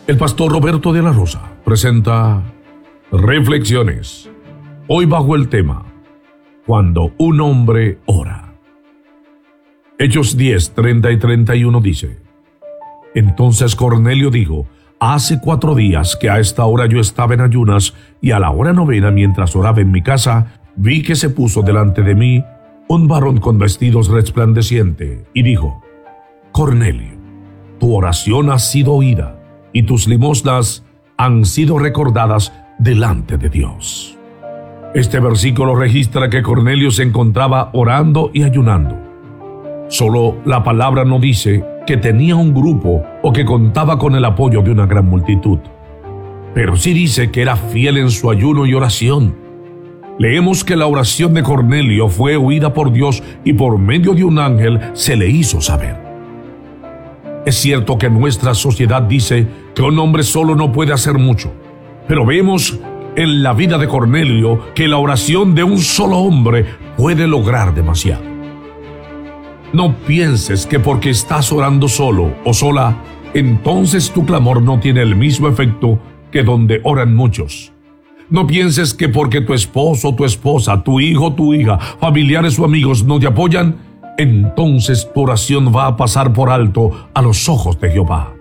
El pastor Roberto de la Rosa presenta Reflexiones, hoy bajo el tema Cuando un hombre ora. Hechos 10, 30 y 31 dice: Entonces Cornelio dijo: Hace 4 días que a esta hora yo estaba en ayunas, y a la hora 9, mientras oraba en mi casa, vi que se puso delante de mí un varón con vestidos resplandecientes, y dijo: Cornelio, tu oración ha sido oída, y tus limosnas han sido recordadas delante de Dios. Este versículo registra que Cornelio se encontraba orando y ayunando. Solo la palabra no dice que tenía un grupo o que contaba con el apoyo de una gran multitud, pero sí dice que era fiel en su ayuno y oración. Leemos que la oración de Cornelio fue oída por Dios y por medio de un ángel se le hizo saber. Es cierto que nuestra sociedad dice que un hombre solo no puede hacer mucho, pero vemos en la vida de Cornelio que la oración de un solo hombre puede lograr demasiado. No pienses que porque estás orando solo o sola, entonces tu clamor no tiene el mismo efecto que donde oran muchos. No pienses que porque tu esposo, tu esposa, tu hijo, tu hija, familiares o amigos no te apoyan, entonces tu oración va a pasar por alto a los ojos de Jehová.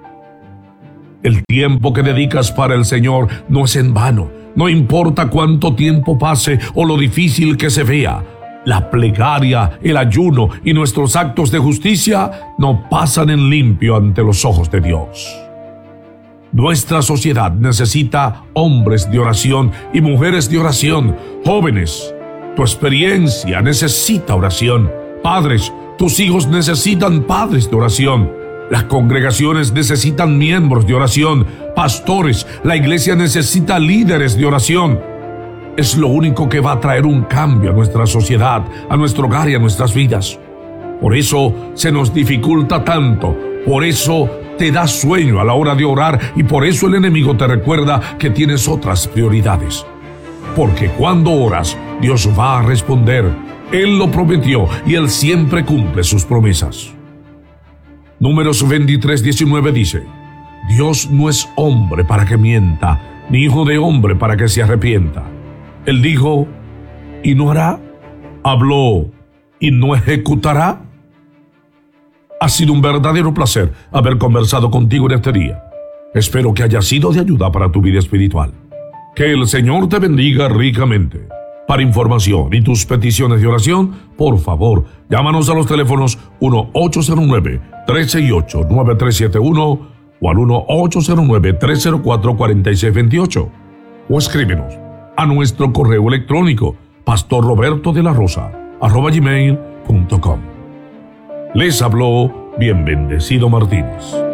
El tiempo que dedicas para el Señor no es en vano. No importa cuánto tiempo pase o lo difícil que se vea. La plegaria, el ayuno y nuestros actos de justicia no pasan en limpio ante los ojos de Dios. Nuestra sociedad necesita hombres de oración y mujeres de oración. Jóvenes, tu experiencia necesita oración. Padres, tus hijos necesitan padres de oración. Las congregaciones necesitan miembros de oración. Pastores, la iglesia necesita líderes de oración. Es lo único que va a traer un cambio a nuestra sociedad, a nuestro hogar y a nuestras vidas. Por eso se nos dificulta tanto. Por eso te da sueño a la hora de orar, y por eso el enemigo te recuerda que tienes otras prioridades. Porque cuando oras, Dios va a responder. Él lo prometió y Él siempre cumple sus promesas. Números 23:19 dice: Dios no es hombre para que mienta, ni hijo de hombre para que se arrepienta. Él dijo, ¿y no hará? Habló, ¿y no ejecutará? Ha sido un verdadero placer haber conversado contigo en este día. Espero que haya sido de ayuda para tu vida espiritual. Que el Señor te bendiga ricamente. Para información y tus peticiones de oración, por favor, llámanos a los teléfonos 1-809-368-9371 o al 1-809-304-4628, o escríbenos a nuestro correo electrónico pastorrobertodelarosa@gmail.com. Les habló Bien Bendecido Martínez.